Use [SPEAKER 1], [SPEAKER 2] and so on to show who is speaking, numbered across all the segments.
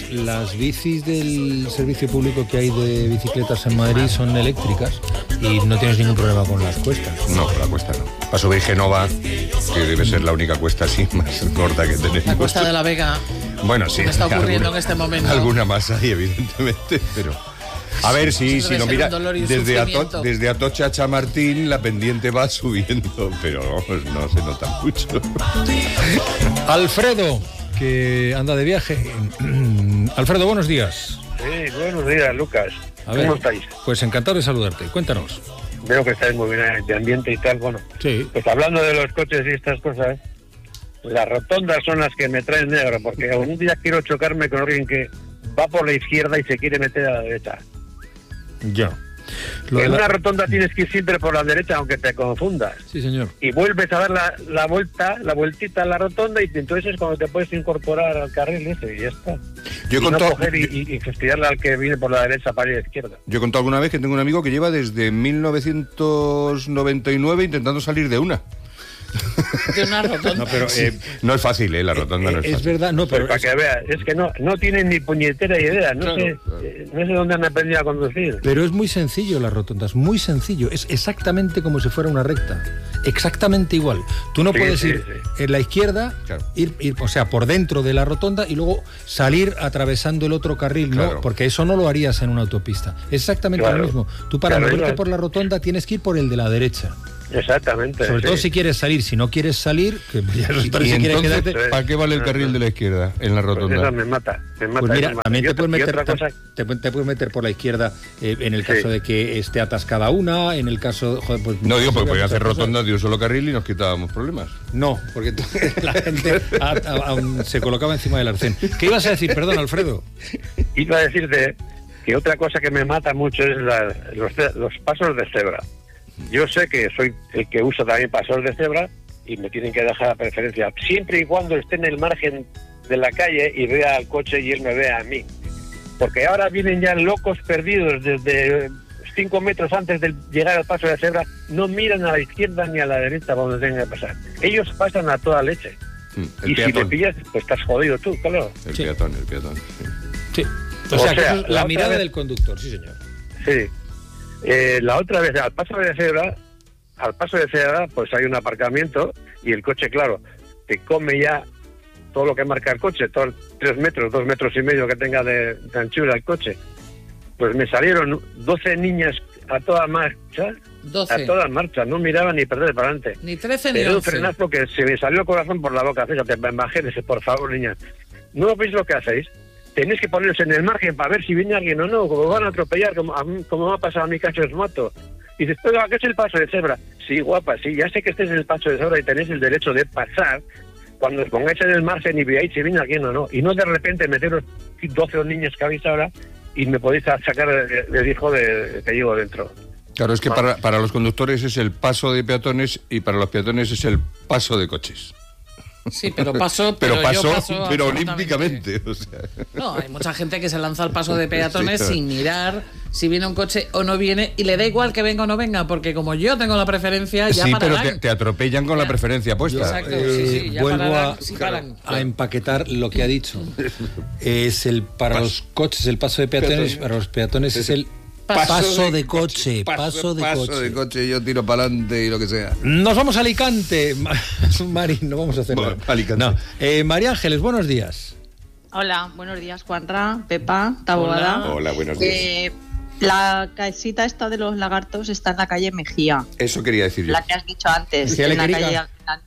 [SPEAKER 1] las bicis del servicio público que hay de bicicletas en Madrid son eléctricas y no tienes ningún problema con las cuestas.
[SPEAKER 2] No, con la cuesta no. Para subir Génova, que debe ser la única cuesta así más gorda que tenemos.
[SPEAKER 3] La Cuesta de la Vega.
[SPEAKER 2] Bueno, sí.
[SPEAKER 3] Me está ocurriendo en este momento.
[SPEAKER 2] Alguna más hay, evidentemente, pero... A ver, si lo mira, desde Atocha a Chamartín la pendiente va subiendo, pero no se nota mucho.
[SPEAKER 1] Alfredo, que anda de viaje. Alfredo, buenos días.
[SPEAKER 4] Sí, buenos días, Lucas. ¿Cómo estáis?
[SPEAKER 1] Pues encantado de saludarte. Cuéntanos.
[SPEAKER 4] Veo que estáis muy bien de ambiente y tal. Bueno,
[SPEAKER 1] sí.
[SPEAKER 4] Pues hablando de los coches y estas cosas, las rotondas son las que me traen negro, porque un día quiero chocarme con alguien que va por la izquierda y se quiere meter a la derecha.
[SPEAKER 1] Ya.
[SPEAKER 4] En una rotonda tienes que ir siempre por la derecha, aunque te confundas.
[SPEAKER 1] Sí, señor.
[SPEAKER 4] Y vuelves a dar la vueltita a la rotonda y entonces es cuando te puedes incorporar al carril ese y ya está.
[SPEAKER 2] Yo he
[SPEAKER 4] contado, no coger y fastidiarle al que viene por la derecha para ir a la izquierda.
[SPEAKER 2] Yo he contado alguna vez que tengo un amigo que lleva desde 1999 intentando salir de una.
[SPEAKER 3] De una rotonda.
[SPEAKER 2] No, pero no es fácil, la rotonda no es fácil.
[SPEAKER 1] Es verdad, no, pero...
[SPEAKER 4] Pues para que veas, es que no tienen ni puñetera idea, no sé dónde han aprendido a conducir.
[SPEAKER 1] Pero es muy sencillo las rotondas, muy sencillo, es exactamente como si fuera una recta, exactamente igual. Tú no puedes ir en la izquierda, ir, o sea, por dentro de la rotonda y luego salir atravesando el otro carril, no, porque eso no lo harías en una autopista. Es exactamente lo mismo. Tú para moverte por la rotonda tienes que ir por el de la derecha.
[SPEAKER 4] Exactamente.
[SPEAKER 1] Sobre todo si quieres salir, si no quieres salir, que ya no,
[SPEAKER 2] y entonces, quedarte... ¿para qué vale el carril de la izquierda en la rotonda?
[SPEAKER 4] Pues eso me mata.
[SPEAKER 1] Pues mira, también te puedes meter por la izquierda en el caso de que esté atascada una, en el caso... Joder, pues,
[SPEAKER 2] no digo, porque podía hacer rotondas de un solo carril y nos quitábamos problemas.
[SPEAKER 1] No, porque la gente se colocaba encima del arcén. ¿Qué ibas a decir? Perdón, Alfredo.
[SPEAKER 4] Iba a decirte que otra cosa que me mata mucho es los pasos de cebra. Yo sé que soy el que usa también pasos de cebra y me tienen que dejar la preferencia, siempre y cuando esté en el margen de la calle y vea al coche y él me vea a mí. Porque ahora vienen ya locos perdidos desde 5 metros antes de llegar al paso de cebra, no miran a la izquierda ni a la derecha donde tengan que pasar. Ellos pasan a toda leche. Y si le pillas, pues estás jodido tú, claro.
[SPEAKER 2] El peatón.
[SPEAKER 1] Sí. O sea, que eso es la mirada del conductor, sí, señor.
[SPEAKER 4] Sí. La otra vez, al paso de cebra, pues hay un aparcamiento y el coche, claro, te come ya todo lo que marca el coche, todos 3 metros, 2 metros y medio que tenga de anchura el coche. Pues me salieron 12 niñas a toda marcha,
[SPEAKER 3] 12.
[SPEAKER 4] A todas marchas, no miraban ni perder para adelante.
[SPEAKER 3] Ni 13 ni 11.
[SPEAKER 4] Pero un frenazo que se me salió el corazón por la boca, fíjate, imagínense, por favor, niñas. ¿No veis lo que hacéis? Tenéis que ponerse en el margen para ver si viene alguien o no, como van a atropellar, como me ha pasado a mi cacho, os mato. Y dices, pero ¿qué es el paso de cebra? Sí, guapa, sí, ya sé que estés en el paso de cebra y tenéis el derecho de pasar cuando os pongáis en el margen y veáis si viene alguien o no. Y no de repente meteros 12 niños que habéis ahora y me podéis sacar el hijo que llevo dentro.
[SPEAKER 2] Claro, es que para los conductores es el paso de peatones y para los peatones es el paso de coches.
[SPEAKER 3] Sí, pero paso
[SPEAKER 2] olímpicamente. O sea.
[SPEAKER 3] No, hay mucha gente que se lanza al paso de peatones sin mirar si viene un coche o no viene y le da igual que venga o no venga, porque como yo tengo la preferencia, ya pararán.
[SPEAKER 2] Sí, pero te atropellan con la preferencia puesta.
[SPEAKER 3] Exacto, sí, ya
[SPEAKER 1] vuelvo
[SPEAKER 3] pararán,
[SPEAKER 1] a empaquetar lo que ha dicho. Es para los coches el paso de peatones, para los peatones es el paso de coche. Paso de coche,
[SPEAKER 2] yo tiro para adelante y lo que sea.
[SPEAKER 1] Nos vamos a Alicante. Mari, no vamos a hacer nada.
[SPEAKER 2] Alicante.
[SPEAKER 1] No. María Ángeles, buenos días.
[SPEAKER 5] Hola, buenos días, Juanra, Pepa, Taboada.
[SPEAKER 2] Hola, buenos días.
[SPEAKER 5] La casita esta de los lagartos está en la calle Mejía.
[SPEAKER 2] Eso quería decir yo.
[SPEAKER 5] La que has dicho antes, en la calle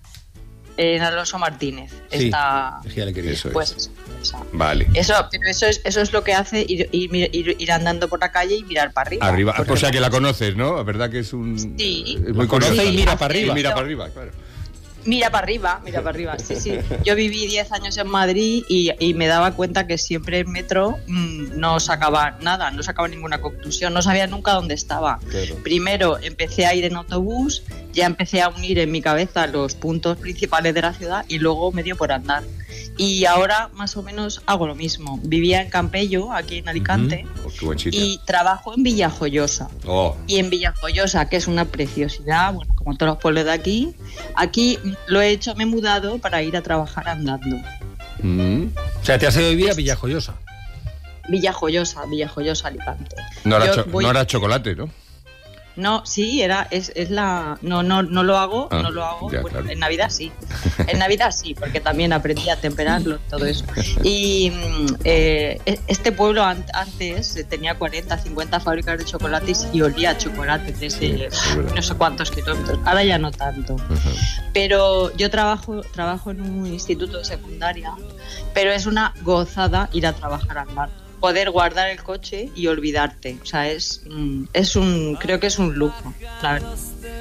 [SPEAKER 5] en Alonso Martínez.
[SPEAKER 1] Sí,
[SPEAKER 5] está.
[SPEAKER 2] Eso
[SPEAKER 5] pues
[SPEAKER 2] es.
[SPEAKER 5] Esa.
[SPEAKER 2] Vale.
[SPEAKER 5] Eso es lo que hace ir andando por la calle y mirar para arriba.
[SPEAKER 2] O sea que la conoces, ¿no? La verdad que es un...
[SPEAKER 5] Sí.
[SPEAKER 2] Es muy conocido.
[SPEAKER 1] Y mira para arriba.
[SPEAKER 2] Mira para arriba, claro.
[SPEAKER 5] Mira para arriba, sí. Yo viví 10 años en Madrid y me daba cuenta que siempre el metro no sacaba nada, no sacaba ninguna conclusión, no sabía nunca dónde estaba. Claro. Primero empecé a ir en autobús, ya empecé a unir en mi cabeza los puntos principales de la ciudad y luego me dio por andar. Y ahora más o menos hago lo mismo. Vivía en Campello, aquí en Alicante, y trabajo en Villajoyosa. Y en Villajoyosa, que es una preciosidad, bueno, como todos los pueblos de aquí lo he hecho, me he mudado para ir a trabajar andando.
[SPEAKER 1] O sea, te has ido a vivir a Villajoyosa.
[SPEAKER 5] Villajoyosa, Alicante.
[SPEAKER 2] No era chocolate, ¿no?
[SPEAKER 5] No, sí, no lo hago,
[SPEAKER 2] ya,
[SPEAKER 5] bueno,
[SPEAKER 2] claro.
[SPEAKER 5] En Navidad sí, porque también aprendí a temperarlo, todo eso. Y este pueblo antes tenía 40, 50 fábricas de chocolates y olía a chocolate desde no sé cuántos kilómetros, ahora ya no tanto. Uh-huh. Pero yo trabajo en un instituto de secundaria, pero es una gozada ir a trabajar al mar. Poder guardar el coche y olvidarte, o sea, creo que es un lujo, la verdad.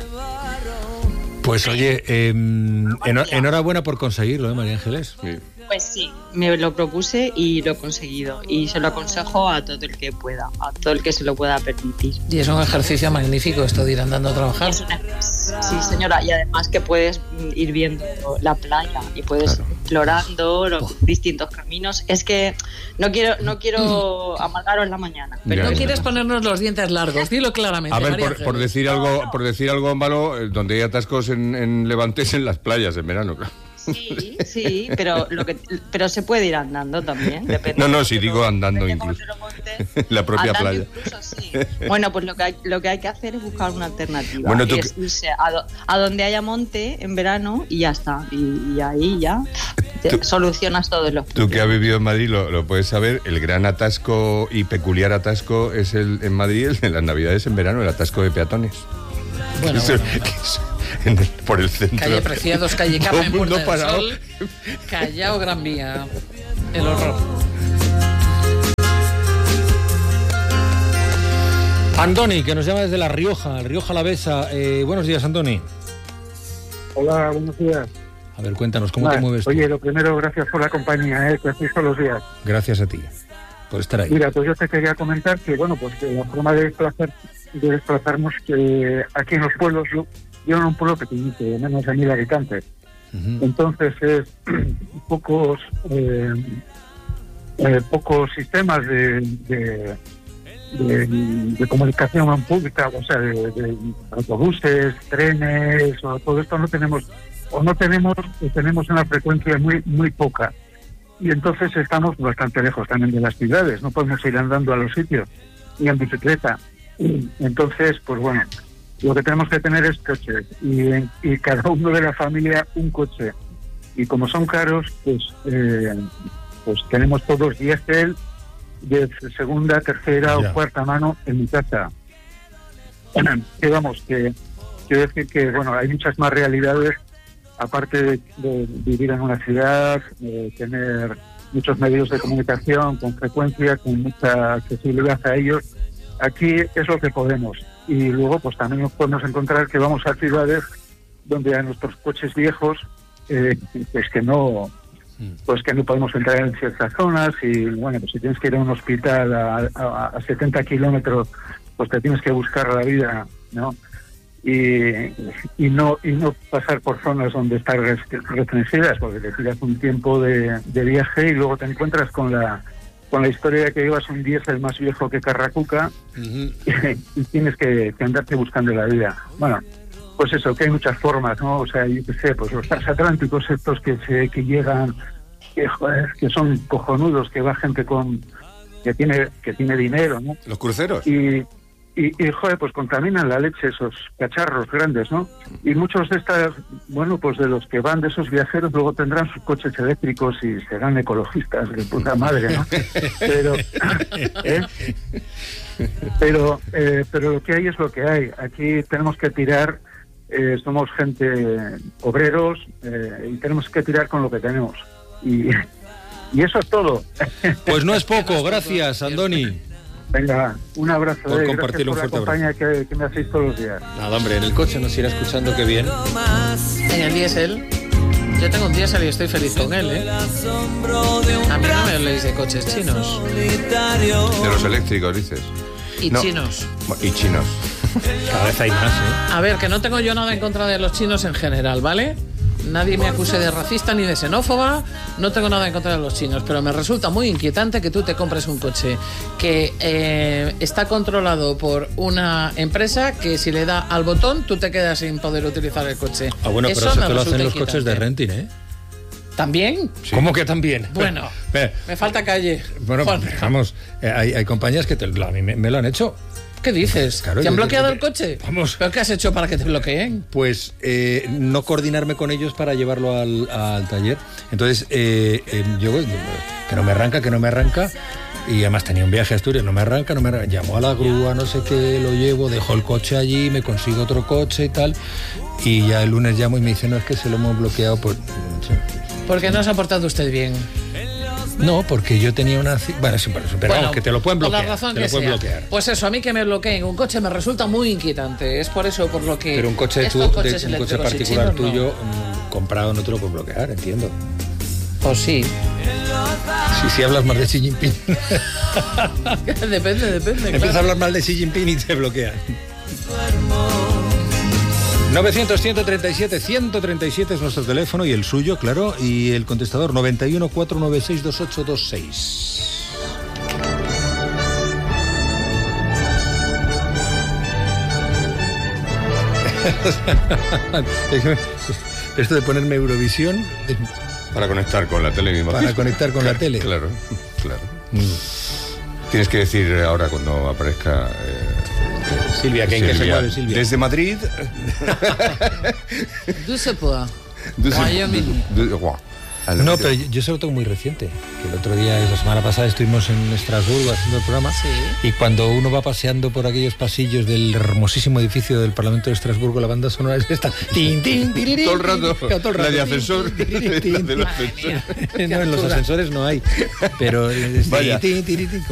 [SPEAKER 1] Pues oye, enhorabuena por conseguirlo, María Ángeles.
[SPEAKER 2] Sí.
[SPEAKER 5] Pues sí, me lo propuse y lo he conseguido. Y se lo aconsejo a todo el que pueda, a todo el que se lo pueda permitir.
[SPEAKER 3] Y es un ejercicio magnífico esto de ir andando a trabajar.
[SPEAKER 5] Sí, señora, y además que puedes ir viendo la playa y puedes explorando los distintos caminos. Es que no quiero amargaros la mañana.
[SPEAKER 3] Pero no quieres ponernos los dientes largos, dilo claramente.
[SPEAKER 2] A ver, por decir algo malo, donde hay atascos en Levantes, en las playas en verano, claro.
[SPEAKER 5] Sí, pero se puede ir andando también.
[SPEAKER 2] Si digo andando incluso. La propia playa.
[SPEAKER 5] Incluso, sí. Bueno, pues lo que hay que hacer es buscar una alternativa.
[SPEAKER 2] Bueno,
[SPEAKER 5] es irse a donde haya monte en verano y ya está. Y ahí ya solucionas todos los problemas.
[SPEAKER 2] Tú que has vivido en Madrid lo puedes saber. El gran atasco y peculiar atasco es en Madrid, el de las Navidades en verano, el atasco de peatones.
[SPEAKER 3] Bueno.
[SPEAKER 2] Por el centro.
[SPEAKER 3] Calle Preciados, calle Carmen, Puerta del Sol, Callao, Gran Vía. El horror.
[SPEAKER 1] Andoni, que nos llama desde La Rioja Alavesa. Buenos días, Andoni.
[SPEAKER 6] Hola, buenos días.
[SPEAKER 1] A ver, cuéntanos, ¿cómo te mueves tú?
[SPEAKER 6] Oye, lo primero, gracias por la compañía, que hacéis todos los días.
[SPEAKER 1] Gracias a ti por estar ahí.
[SPEAKER 6] Mira, pues yo te quería comentar que, que la forma de desplazarnos, que aquí en los pueblos, yo en un pueblo pequeñito, de menos de 1.000 habitantes. Uh-huh. Entonces es pocos sistemas de comunicación pública, o sea, de autobuses, trenes, o todo esto no tenemos una frecuencia muy poca. Y entonces estamos bastante lejos también de las ciudades, no podemos ir andando a los sitios, ni en bicicleta. Entonces, pues bueno, lo que tenemos que tener es coches y cada uno de la familia un coche. Y como son caros, pues tenemos todos diésel de segunda, tercera o cuarta mano en mi casa. Que quiero decir que hay muchas más realidades, aparte de vivir en una ciudad, tener muchos medios de comunicación con frecuencia, con mucha accesibilidad a ellos. Aquí es lo que podemos. Y luego pues también nos podemos encontrar que vamos a ciudades donde a nuestros coches viejos pues que no podemos entrar en ciertas zonas. Y bueno, pues si tienes que ir a un hospital a 70 kilómetros, pues te tienes que buscar la vida, ¿no? Y no pasar por zonas donde están restringidas, porque te tiras un tiempo de viaje y luego te encuentras con la historia de que llevas un diésel más viejo que Carracuca. Uh-huh. y tienes que andarte buscando la vida. Bueno, pues eso, que hay muchas formas, ¿no? O sea, yo qué sé, pues los transatlánticos estos que llegan, que son cojonudos, que va gente que tiene dinero, ¿no?
[SPEAKER 2] Los cruceros.
[SPEAKER 6] Y pues contaminan la leche esos cacharros grandes, ¿no? Y muchos de de los que van de esos viajeros luego tendrán sus coches eléctricos y serán ecologistas, de puta madre, ¿no? Pero lo que hay es lo que hay. Aquí tenemos que tirar, somos gente obreros, y tenemos que tirar con lo que tenemos. Y eso es todo.
[SPEAKER 1] Pues no es poco, gracias, Andoni.
[SPEAKER 6] Venga, un abrazo.
[SPEAKER 1] Por compartir un fuerte
[SPEAKER 6] abrazo. Que me hacéis todos los días.
[SPEAKER 1] Nada, hombre, en el coche nos irá escuchando, qué bien.
[SPEAKER 3] En el diésel. Yo tengo un diésel y estoy feliz con él, ¿eh? A mí no me habléis de coches chinos.
[SPEAKER 2] De los eléctricos, dices.
[SPEAKER 3] Chinos.
[SPEAKER 2] Y chinos.
[SPEAKER 1] Cada vez hay más, ¿eh?
[SPEAKER 3] A ver, que no tengo yo nada en contra de los chinos en general, ¿vale? Nadie me acuse de racista ni de xenófoba, no tengo nada en contra de los chinos, pero me resulta muy inquietante que tú te compres un coche que está controlado por una empresa que si le da al botón tú te quedas sin poder utilizar el coche.
[SPEAKER 1] Bueno, pero eso te lo hacen los coches de renting, ¿eh?
[SPEAKER 3] ¿También?
[SPEAKER 1] Sí. ¿Cómo que también?
[SPEAKER 3] Bueno, me falta calle.
[SPEAKER 1] Bueno, vamos, hay compañías que a mí me lo han hecho.
[SPEAKER 3] ¿Qué dices?
[SPEAKER 1] Claro,
[SPEAKER 3] ¿Te han bloqueado el coche?
[SPEAKER 1] Vamos.
[SPEAKER 3] ¿Pero qué has hecho para que te bloqueen?
[SPEAKER 1] Pues no coordinarme con ellos para llevarlo al taller. Entonces, yo, que no me arranca. Y además tenía un viaje a Asturias, no me arranca. Llamo a la grúa, no sé qué, lo llevo, dejo el coche allí, me consigo otro coche y tal. Y ya el lunes llamo y me dicen, no, es que se lo hemos bloqueado por...
[SPEAKER 3] ¿Por qué no se ha portado usted bien?
[SPEAKER 1] No, porque yo tenía una... Bueno, vamos, que te lo pueden bloquear.
[SPEAKER 3] Por la razón que sea.
[SPEAKER 1] Bloquear.
[SPEAKER 3] Pues eso, a mí que me bloqueen un coche me resulta muy inquietante. Es por eso por lo que...
[SPEAKER 1] Pero un coche particular tuyo, comprado, no te lo pueden bloquear, entiendo.
[SPEAKER 3] Pues sí.
[SPEAKER 1] Si hablas mal de Xi Jinping.
[SPEAKER 3] Depende.
[SPEAKER 1] Empiezas a hablar mal de Xi Jinping y te bloquean. 900-137-137 es nuestro teléfono y el suyo, claro, y el contestador 91-496-2826. Esto de ponerme Eurovisión...
[SPEAKER 2] Para conectar con la tele, mismo.
[SPEAKER 1] Para conectar con la tele.
[SPEAKER 2] Claro. Tienes que decir ahora cuando aparezca...
[SPEAKER 1] Silvia, ¿en qué se mueve Silvia?
[SPEAKER 2] Desde Madrid.
[SPEAKER 1] No, pero yo se lo tengo muy reciente. Que el otro día, la semana pasada, estuvimos en Estrasburgo haciendo el programa.
[SPEAKER 3] Sí.
[SPEAKER 1] Y cuando uno va paseando por aquellos pasillos del hermosísimo edificio del Parlamento de Estrasburgo, la banda sonora es esta. ¡Tin, tin, tirirín!
[SPEAKER 2] Todo el rato. La de ascensor.
[SPEAKER 1] No, en los ascensores no hay. Pero...
[SPEAKER 2] Vaya.